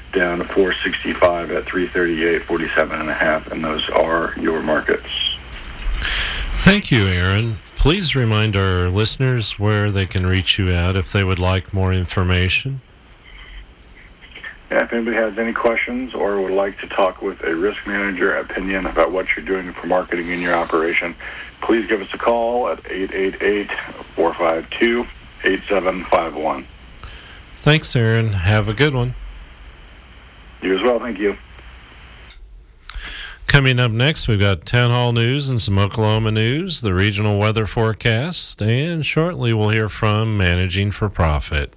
down to 465 at 338, 47.5, and those are your markets. Thank you, Aaron. Please remind our listeners where they can reach you at if they would like more information. Yeah, if anybody has any questions or would like to talk with a risk manager at Pinion about what you're doing for marketing in your operation, please give us a call at 888-452-8751. Thanks, Aaron. Have a good one. You as well. Thank you. Coming up next, we've got Town Hall News and some Oklahoma news, the regional weather forecast, and shortly we'll hear from Managing for Profit.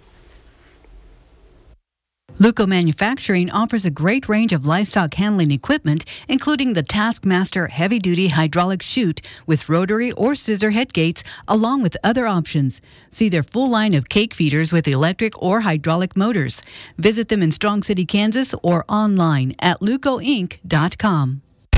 Luco Manufacturing offers a great range of livestock handling equipment, including the Taskmaster heavy-duty hydraulic chute with rotary or scissor head gates, along with other options. See their full line of cake feeders with electric or hydraulic motors. Visit them in Strong City, Kansas, or online at lucoinc.com.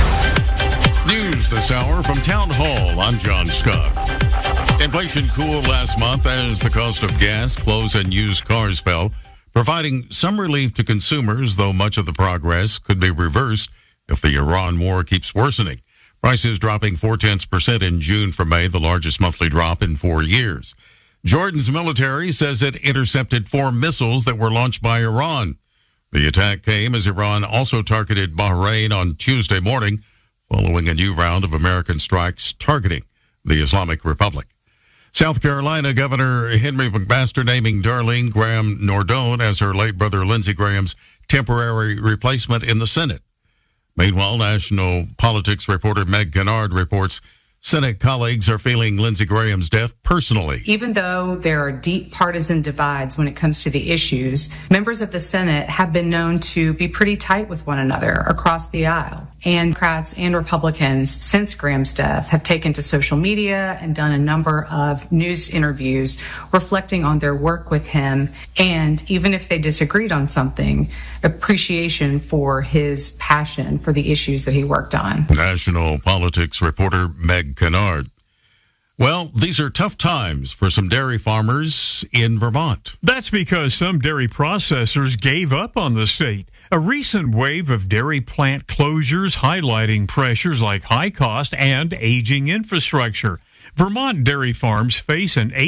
News this hour from Town Hall. I'm John Scott. Inflation cooled last month as the cost of gas, clothes, and used cars fell, providing some relief to consumers, though much of the progress could be reversed if the Iran war keeps worsening. Prices dropping 0.4% in June from May, the largest monthly drop in 4 years. Jordan's military says it intercepted 4 missiles that were launched by Iran. The attack came as Iran also targeted Bahrain on Tuesday morning, following a new round of American strikes targeting the Islamic Republic. South Carolina Governor Henry McMaster naming Darlene Graham Nordone as her late brother Lindsey Graham's temporary replacement in the Senate. Meanwhile, national politics reporter Meg Kennard reports Senate colleagues are feeling Lindsey Graham's death personally. Even though there are deep partisan divides when it comes to the issues, members of the Senate have been known to be pretty tight with one another across the aisle. And Democrats and Republicans, since Graham's death, have taken to social media and done a number of news interviews reflecting on their work with him, and even if they disagreed on something, appreciation for his passion for the issues that he worked on. National politics reporter Meg Kennard. Well, these are tough times for some dairy farmers in Vermont. That's because some dairy processors gave up on the state. A recent wave of dairy plant closures highlighting pressures like high cost and aging infrastructure. Vermont dairy farms face an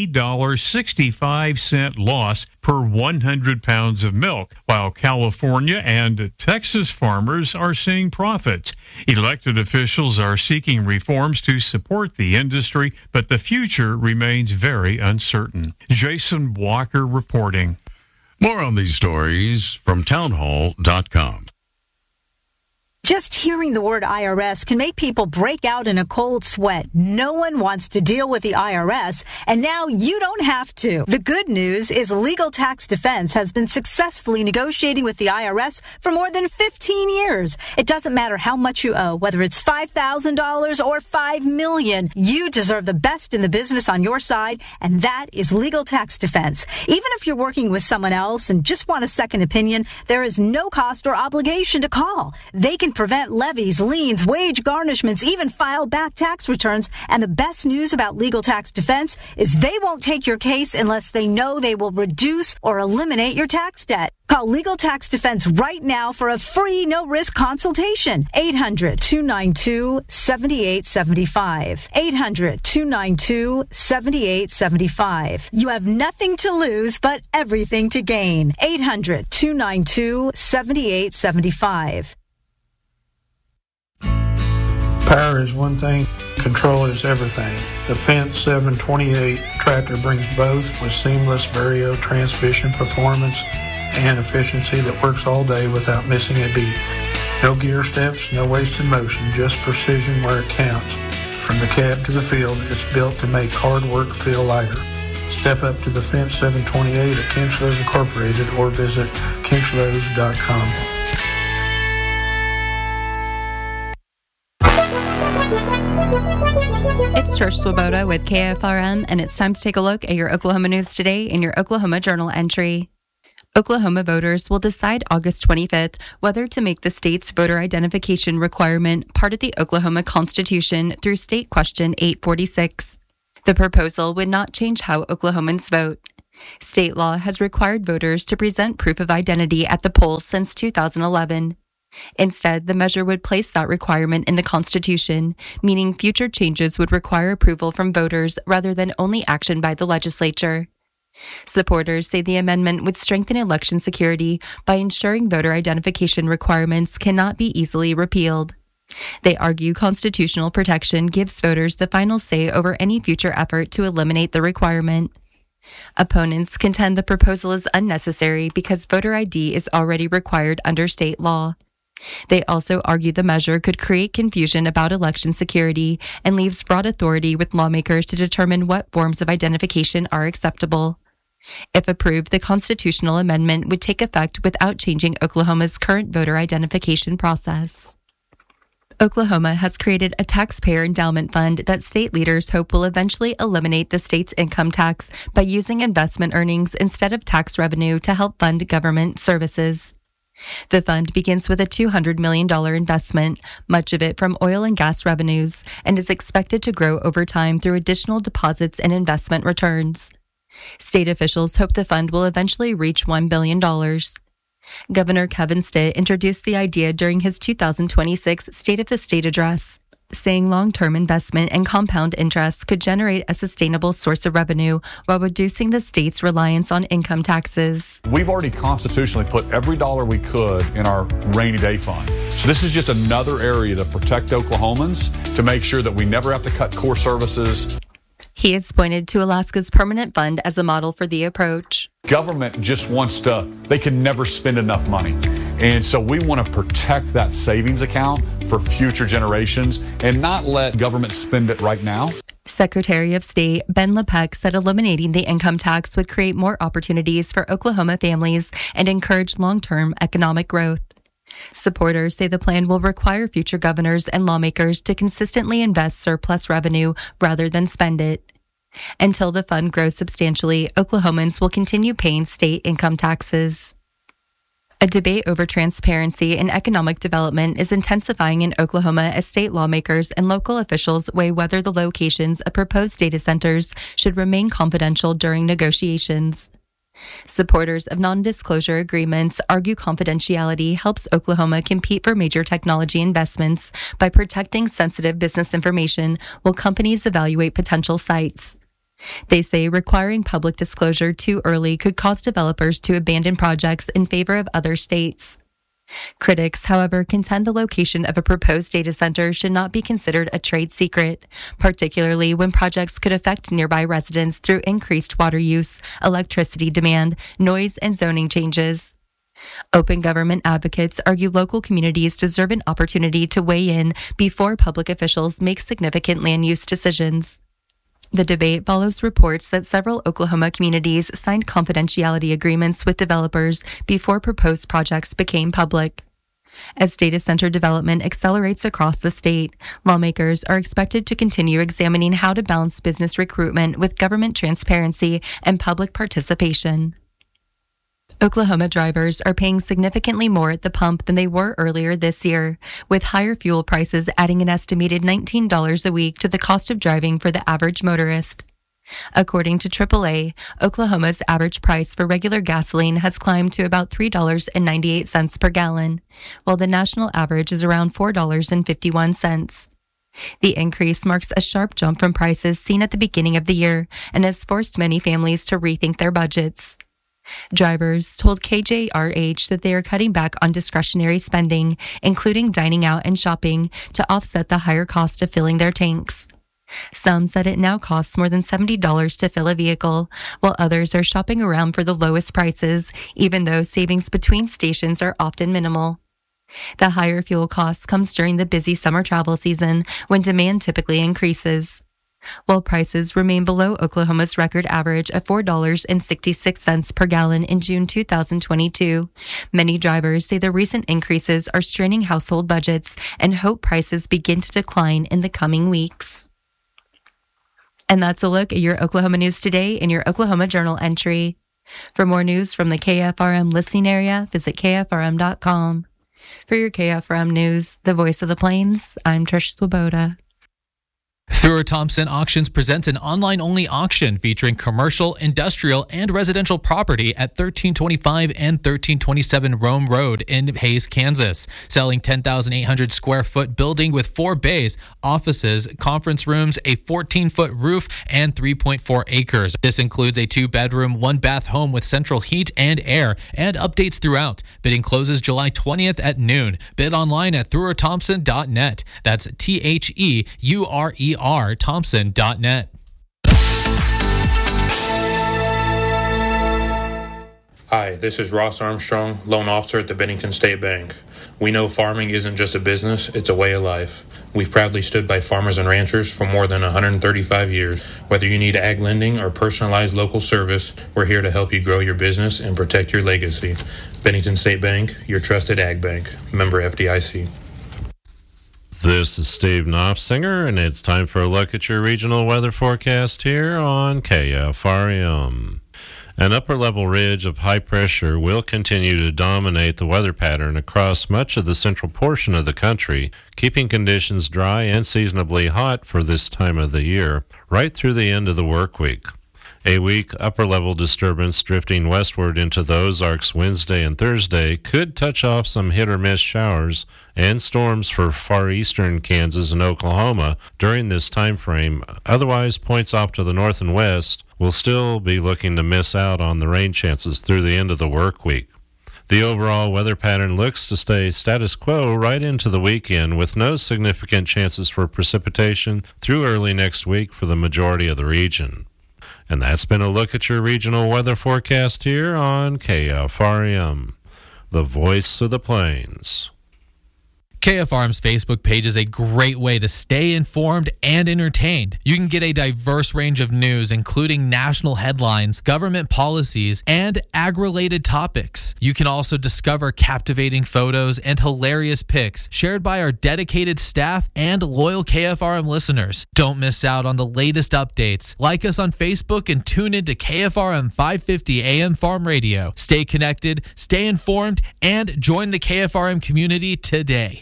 $8.65 loss per 100 pounds of milk, while California and Texas farmers are seeing profits. Elected officials are seeking reforms to support the industry, but the future remains very uncertain. Jason Walker reporting. More on these stories from townhall.com. Just hearing the word IRS can make people break out in a cold sweat. No one wants to deal with the IRS, and now you don't have to. The good news is Legal Tax Defense has been successfully negotiating with the IRS for more than 15 years. It doesn't matter how much you owe, whether it's $5,000 or $5 million. You deserve the best in the business on your side, and that is Legal Tax Defense. Even if you're working with someone else and just want a second opinion, there is no cost or obligation to call. They can prevent levies, liens, wage garnishments, even file back tax returns. And the best news about Legal Tax Defense is they won't take your case unless they know they will reduce or eliminate your tax debt. Call Legal Tax Defense right now for a free, no-risk consultation. 800-292-7875. 800-292-7875. You have nothing to lose, but everything to gain. 800-292-7875. Power is one thing, control is everything. The Fendt 728 tractor brings both with seamless Vario transmission performance and efficiency that works all day without missing a beat. No gear steps, no wasted motion, just precision where it counts. From the cab to the field, it's built to make hard work feel lighter. Step up to the Fendt 728 at Kinchlows Incorporated or visit kinchlows.com. It's Trish Swoboda with KFRM, and it's time to take a look at your Oklahoma news today in your Oklahoma Journal entry. Oklahoma voters will decide August 25th whether to make the state's voter identification requirement part of the Oklahoma Constitution through State Question 846. The proposal would not change how Oklahomans vote. State law has required voters to present proof of identity at the polls since 2011. Instead, the measure would place that requirement in the Constitution, meaning future changes would require approval from voters rather than only action by the legislature. Supporters say the amendment would strengthen election security by ensuring voter identification requirements cannot be easily repealed. They argue constitutional protection gives voters the final say over any future effort to eliminate the requirement. Opponents contend the proposal is unnecessary because voter ID is already required under state law. They also argue the measure could create confusion about election security and leaves broad authority with lawmakers to determine what forms of identification are acceptable. If approved, the constitutional amendment would take effect without changing Oklahoma's current voter identification process. Oklahoma has created a taxpayer endowment fund that state leaders hope will eventually eliminate the state's income tax by using investment earnings instead of tax revenue to help fund government services. The fund begins with a $200 million investment, much of it from oil and gas revenues, and is expected to grow over time through additional deposits and investment returns. State officials hope the fund will eventually reach $1 billion. Governor Kevin Stitt introduced the idea during his 2026 State of the State address, saying long-term investment and compound interest could generate a sustainable source of revenue while reducing the state's reliance on income taxes. We've already constitutionally put every dollar we could in our rainy day fund. So this is just another area to protect Oklahomans, to make sure that we never have to cut core services. He has pointed to Alaska's permanent fund as a model for the approach. Government just they can never spend enough money. And so we want to protect that savings account for future generations and not let government spend it right now. Secretary of State Ben LePeck said eliminating the income tax would create more opportunities for Oklahoma families and encourage long-term economic growth. Supporters say the plan will require future governors and lawmakers to consistently invest surplus revenue rather than spend it. Until the fund grows substantially, Oklahomans will continue paying state income taxes. A debate over transparency in economic development is intensifying in Oklahoma as state lawmakers and local officials weigh whether the locations of proposed data centers should remain confidential during negotiations. Supporters of non-disclosure agreements argue confidentiality helps Oklahoma compete for major technology investments by protecting sensitive business information while companies evaluate potential sites. They say requiring public disclosure too early could cause developers to abandon projects in favor of other states. Critics, however, contend the location of a proposed data center should not be considered a trade secret, particularly when projects could affect nearby residents through increased water use, electricity demand, noise, and zoning changes. Open government advocates argue local communities deserve an opportunity to weigh in before public officials make significant land use decisions. The debate follows reports that several Oklahoma communities signed confidentiality agreements with developers before proposed projects became public. As data center development accelerates across the state, lawmakers are expected to continue examining how to balance business recruitment with government transparency and public participation. Oklahoma drivers are paying significantly more at the pump than they were earlier this year, with higher fuel prices adding an estimated $19 a week to the cost of driving for the average motorist. According to AAA, Oklahoma's average price for regular gasoline has climbed to about $3.98 per gallon, while the national average is around $4.51. The increase marks a sharp jump from prices seen at the beginning of the year and has forced many families to rethink their budgets. Drivers told KJRH that they are cutting back on discretionary spending, including dining out and shopping, to offset the higher cost of filling their tanks. Some said it now costs more than $70 to fill a vehicle, while others are shopping around for the lowest prices, even though savings between stations are often minimal. The higher fuel costs comes during the busy summer travel season, when demand typically increases. While prices remain below Oklahoma's record average of $4.66 per gallon in June 2022, many drivers say the recent increases are straining household budgets and hope prices begin to decline in the coming weeks. And that's a look at your Oklahoma news today in your Oklahoma Journal entry. For more news from the KFRM listening area, visit KFRM.com. For your KFRM news, the voice of the plains, I'm Trish Swoboda. Thurr Thompson Auctions presents an online-only auction featuring commercial, industrial, and residential property at 1325 and 1327 Rome Road in Hays, Kansas. Selling 10,800 square foot building with 4 bays, offices, conference rooms, a 14-foot roof, and 3.4 acres. This includes a 2-bedroom, 1-bath home with central heat and air, and updates throughout. Bidding closes July 20th at noon. Bid online at ThurrThompson.net. That's THEURER Thompson.net. Hi, this is Ross Armstrong, loan officer at the Bennington State Bank. We know farming isn't just a business, it's a way of life. We've proudly stood by farmers and ranchers for more than 135 years. Whether you need ag lending or personalized local service, we're here to help you grow your business and protect your legacy. Bennington State Bank, your trusted ag bank. Member FDIC. This is Steve Knopfsinger, and it's time for a look at your regional weather forecast here on KFRM. An upper-level ridge of high pressure will continue to dominate the weather pattern across much of the central portion of the country, keeping conditions dry and seasonably hot for this time of the year, right through the end of the work week. A weak upper-level disturbance drifting westward into the Ozarks Wednesday and Thursday could touch off some hit-or-miss showers and storms for far eastern Kansas and Oklahoma during this time frame. Otherwise, points off to the north and west will still be looking to miss out on the rain chances through the end of the work week. The overall weather pattern looks to stay status quo right into the weekend, with no significant chances for precipitation through early next week for the majority of the region. And that's been a look at your regional weather forecast here on KFRM, the voice of the plains. KFRM's Facebook page is a great way to stay informed and entertained. You can get a diverse range of news, including national headlines, government policies, and ag-related topics. You can also discover captivating photos and hilarious pics shared by our dedicated staff and loyal KFRM listeners. Don't miss out on the latest updates. Like us on Facebook and tune into KFRM 550 AM Farm Radio. Stay connected, stay informed, and join the KFRM community today.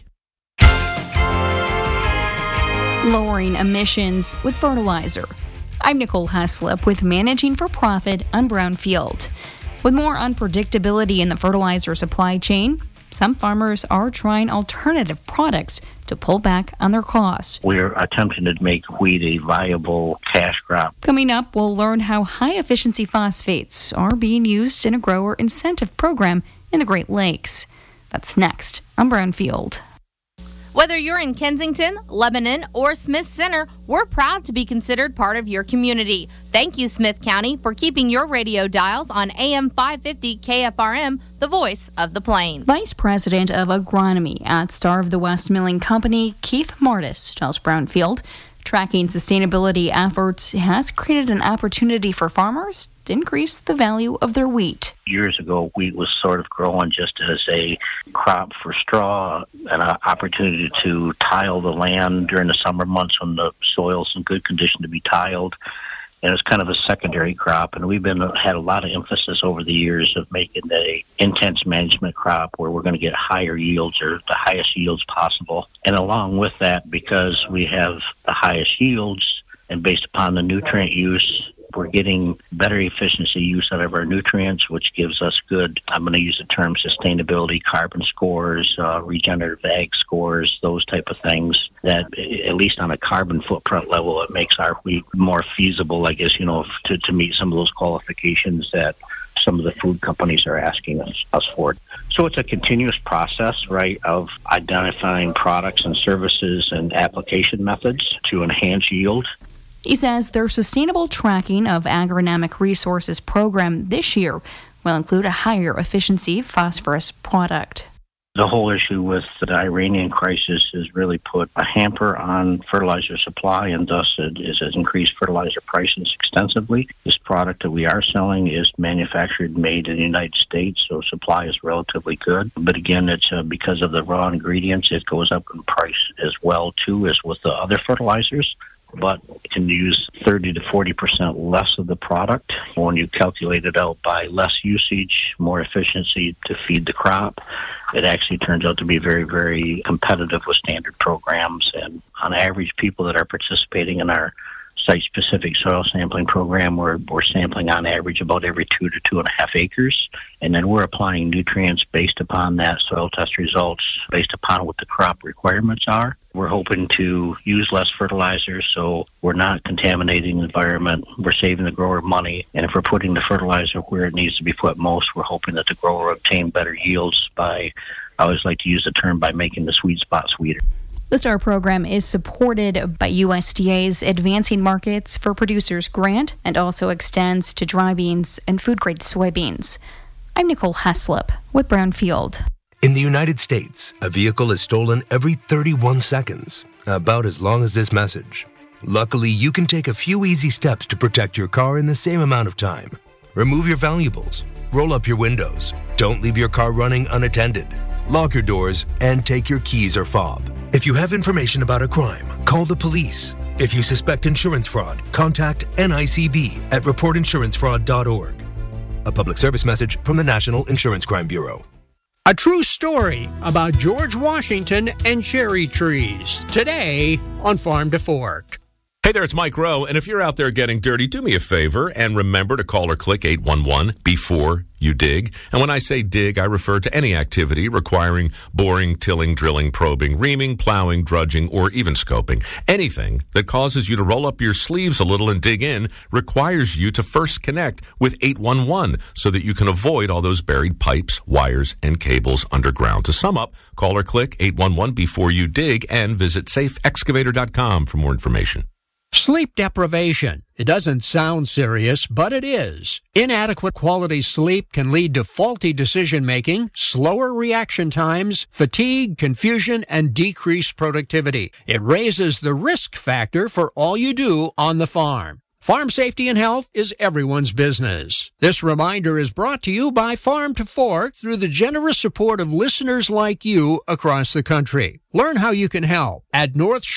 Lowering emissions with fertilizer. I'm Nicole Heslop with Managing for Profit on Brownfield. With more unpredictability in the fertilizer supply chain, some farmers are trying alternative products to pull back on their costs. We're attempting to make wheat a viable cash crop. Coming up, we'll learn how high-efficiency phosphates are being used in a grower incentive program in the Great Lakes. That's next on Brownfield. Whether you're in Kensington, Lebanon, or Smith Center, we're proud to be considered part of your community. Thank you, Smith County, for keeping your radio dials on AM 550 KFRM, the voice of the plains. Vice President of Agronomy at Star of the West Milling Company, Keith Martis, tells Brownfield, tracking sustainability efforts has created an opportunity for farmers to increase the value of their wheat. Years ago, wheat was sort of growing just as a crop for straw, an opportunity to tile the land during the summer months when the soil's in good condition to be tiled. And it's kind of a secondary crop, and we've had a lot of emphasis over the years of making a intense management crop where we're going to get higher yields or the highest yields possible. And along with that, because we have the highest yields and based upon the nutrient use, we're getting better efficiency use out of our nutrients, which gives us good, I'm going to use the term sustainability, carbon scores, regenerative ag scores, those type of things that, at least on a carbon footprint level, it makes our wheat more feasible, I guess, to meet some of those qualifications that some of the food companies are asking us for. So it's a continuous process, right, of identifying products and services and application methods to enhance yield. He says their sustainable tracking of agronomic resources program this year will include a higher efficiency phosphorus product. The whole issue with the Iranian crisis has really put a hamper on fertilizer supply, and thus it has increased fertilizer prices extensively. This product that we are selling is manufactured and made in the United States, so supply is relatively good. But again, it's because of the raw ingredients, it goes up in price as well, too, as with the other fertilizers. But it can use 30 to 40% less of the product when you calculate it out by less usage, more efficiency to feed the crop. It actually turns out to be very, very competitive with standard programs. And on average, people that are participating in our site-specific soil sampling program, we're sampling on average about every 2 to 2.5 acres. And then we're applying nutrients based upon that soil test results, based upon what the crop requirements are. We're hoping to use less fertilizer, so we're not contaminating the environment. We're saving the grower money. And if we're putting the fertilizer where it needs to be put most, we're hoping that the grower obtain better yields by, I always like to use the term, by making the sweet spot sweeter. The STAR program is supported by USDA's Advancing Markets for Producers grant and also extends to dry beans and food-grade soybeans. I'm Nicole Heslop with Brownfield. In the United States, a vehicle is stolen every 31 seconds, about as long as this message. Luckily, you can take a few easy steps to protect your car in the same amount of time. Remove your valuables, roll up your windows, don't leave your car running unattended, lock your doors, and take your keys or fob. If you have information about a crime, call the police. If you suspect insurance fraud, contact NICB at reportinsurancefraud.org. A public service message from the National Insurance Crime Bureau. A true story about George Washington and cherry trees. Today on Farm to Fork. Hey there, it's Mike Rowe, and if you're out there getting dirty, do me a favor and remember to call or click 811 before you dig. And when I say dig, I refer to any activity requiring boring, tilling, drilling, probing, reaming, plowing, drudging, or even scoping. Anything that causes you to roll up your sleeves a little and dig in requires you to first connect with 811 so that you can avoid all those buried pipes, wires, and cables underground. To sum up, call or click 811 before you dig and visit safeexcavator.com for more information. Sleep deprivation. It doesn't sound serious, but it is. Inadequate quality sleep can lead to faulty decision-making, slower reaction times, fatigue, confusion, and decreased productivity. It raises the risk factor for all you do on the farm. Farm safety and health is everyone's business. This reminder is brought to you by Farm to Fork through the generous support of listeners like you across the country. Learn how you can help at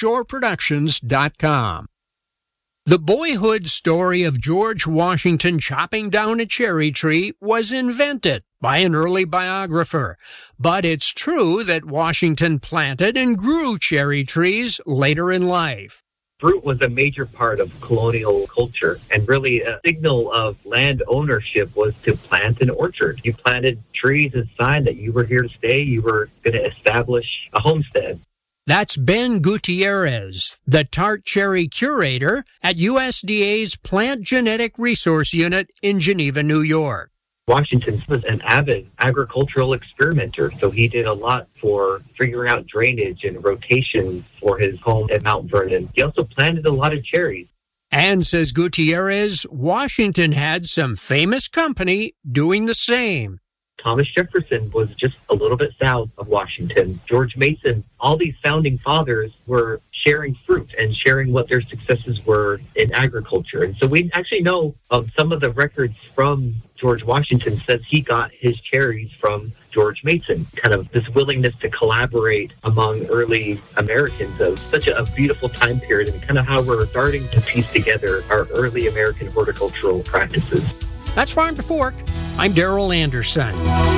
NorthshoreProductions.com. The boyhood story of George Washington chopping down a cherry tree was invented by an early biographer. But it's true that Washington planted and grew cherry trees later in life. Fruit was a major part of colonial culture, and really a signal of land ownership was to plant an orchard. You planted trees as a sign that you were here to stay, you were going to establish a homestead. That's Ben Gutierrez, the tart cherry curator at USDA's Plant Genetic Resource Unit in Geneva, New York. Washington was an avid agricultural experimenter, so he did a lot for figuring out drainage and rotation for his home at Mount Vernon. He also planted a lot of cherries. And, says Gutierrez, Washington had some famous company doing the same. Thomas Jefferson was just a little bit south of Washington. George Mason, all these founding fathers were sharing fruit and sharing what their successes were in agriculture. And so we actually know some of the records from George Washington says he got his cherries from George Mason, kind of this willingness to collaborate among early Americans of such a beautiful time period and kind of how we're starting to piece together our early American horticultural practices. That's Farm to Fork. I'm Darrell Anderson.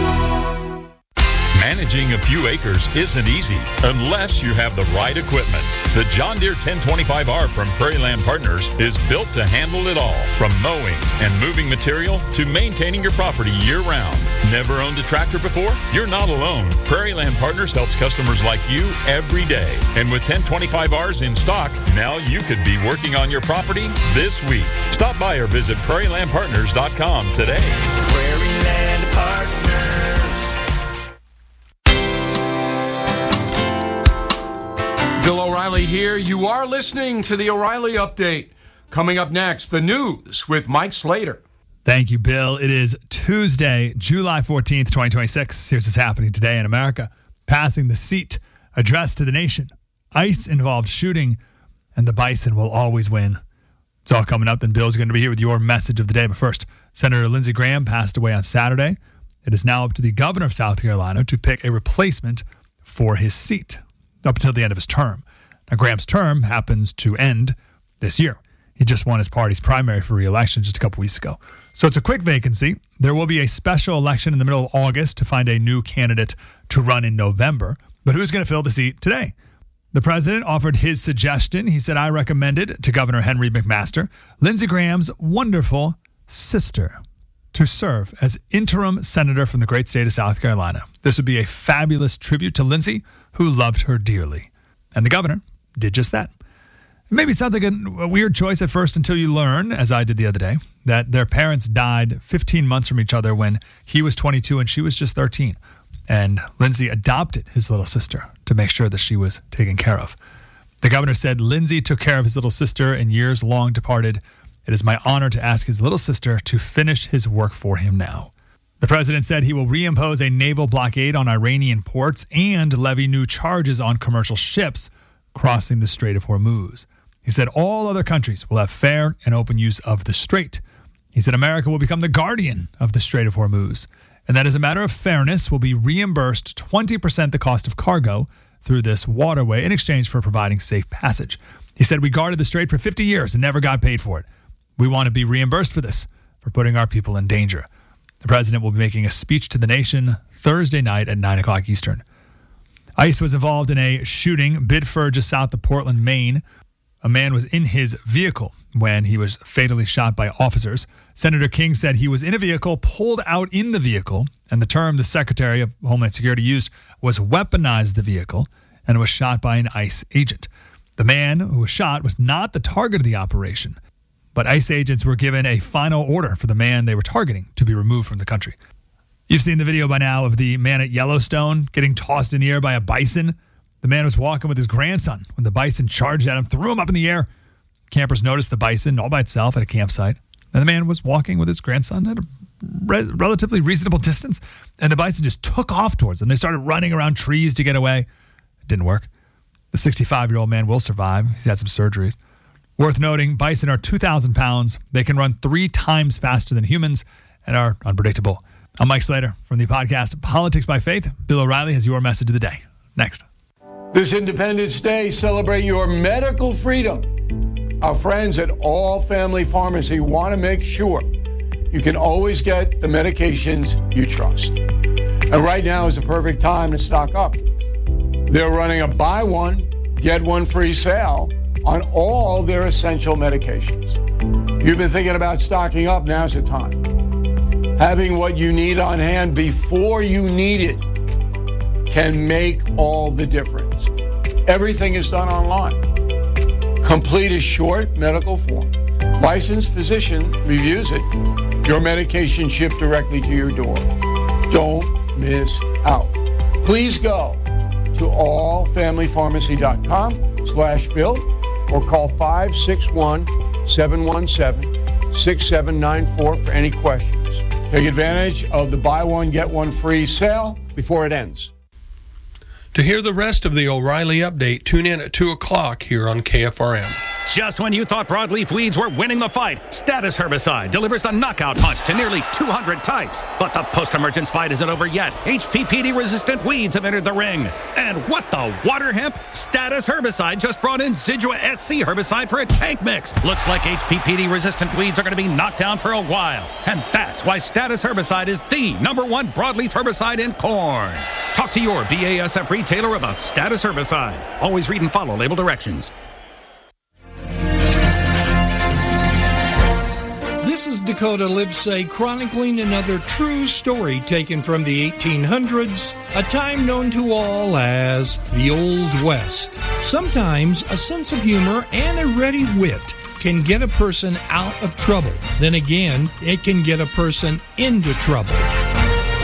Managing a few acres isn't easy unless you have the right equipment. The John Deere 1025R from Prairie Land Partners is built to handle it all, from mowing and moving material to maintaining your property year-round. Never owned a tractor before? You're not alone. Prairie Land Partners helps customers like you every day. And with 1025Rs in stock, now you could be working on your property this week. Stop by or visit prairielandpartners.com today. Prairie Land Partners. Bill O'Reilly here. You are listening to the O'Reilly Update. Coming up next, the news with Mike Slater. Thank you, Bill. It is Tuesday, July 14th, 2026. Here's what's happening today in America. Passing the seat, address to the nation. ICE-involved shooting, and the bison will always win. It's all coming up. Then Bill's going to be here with your message of the day. But first, Senator Lindsey Graham passed away on Saturday. It is now up to the governor of South Carolina to pick a replacement for his seat up until the end of his term. Now, Graham's term happens to end this year. He just won his party's primary for re-election just a couple weeks ago. So it's a quick vacancy. There will be a special election in the middle of August to find a new candidate to run in November. But who's going to fill the seat today? The president offered his suggestion. He said, I recommended to Governor Henry McMaster, Lindsey Graham's wonderful sister, to serve as interim senator from the great state of South Carolina. This would be a fabulous tribute to Lindsey, who loved her dearly. And the governor did just that. It maybe sounds like a weird choice at first until you learn, as I did the other day, that their parents died 15 months from each other when he was 22 and she was just 13. And Lindsey adopted his little sister to make sure that she was taken care of. The governor said Lindsey took care of his little sister in years long departed. It is my honor to ask his little sister to finish his work for him now. The president said he will reimpose a naval blockade on Iranian ports and levy new charges on commercial ships crossing the Strait of Hormuz. He said all other countries will have fair and open use of the strait. He said America will become the guardian of the Strait of Hormuz, and that as a matter of fairness will be reimbursed 20% the cost of cargo through this waterway in exchange for providing safe passage. He said, we guarded the strait for 50 years and never got paid for it. We want to be reimbursed for this, for putting our people in danger. The president will be making a speech to the nation Thursday night at 9 o'clock Eastern. ICE was involved in a shooting Biddeford just south of Portland, Maine. A man was in his vehicle when he was fatally shot by officers. Senator King said he was in a vehicle, pulled out in the vehicle, and the term the Secretary of Homeland Security used was weaponized the vehicle and was shot by an ICE agent. The man who was shot was not the target of the operation, but ICE agents were given a final order for the man they were targeting to be removed from the country. You've seen the video by now of the man at Yellowstone getting tossed in the air by a bison. The man was walking with his grandson when the bison charged at him, threw him up in the air. Campers noticed the bison all by itself at a campsite. And the man was walking with his grandson at a relatively reasonable distance. And the bison just took off towards them. They started running around trees to get away. It didn't work. The 65-year-old man will survive. He's had some surgeries. Worth noting, bison are 2,000 pounds. They can run 3 times faster than humans and are unpredictable. I'm Mike Slater from the podcast Politics by Faith. Bill O'Reilly has your message of the day. Next. This Independence Day, celebrate your medical freedom. Our friends at All Family Pharmacy want to make sure you can always get the medications you trust. And right now is the perfect time to stock up. They're running a buy one, get one free sale on all their essential medications. You've been thinking about stocking up, now's the time. Having what you need on hand before you need it can make all the difference. Everything is done online. Complete a short medical form. Licensed physician reviews it. Your medication shipped directly to your door. Don't miss out. Please go to allfamilypharmacy.com/Bill or call 561-717-6794 for any questions. Take advantage of the buy one, get one free sale before it ends. To hear the rest of the O'Reilly Update, tune in at 2 o'clock here on KFRM. Just when you thought broadleaf weeds were winning the fight, Status Herbicide delivers the knockout punch to nearly 200 types. But the post-emergence fight isn't over yet. HPPD-resistant weeds have entered the ring. And what the water hemp? Status Herbicide just brought in Zidua SC herbicide for a tank mix. Looks like HPPD-resistant weeds are going to be knocked down for a while. And that's why Status Herbicide is the #1 broadleaf herbicide in corn. Talk to your BASF retailer about Status Herbicide. Always read and follow label directions. This is Dakota Livesay chronicling another true story taken from the 1800s, a time known to all as the Old West. Sometimes a sense of humor and a ready wit can get a person out of trouble. Then again, it can get a person into trouble.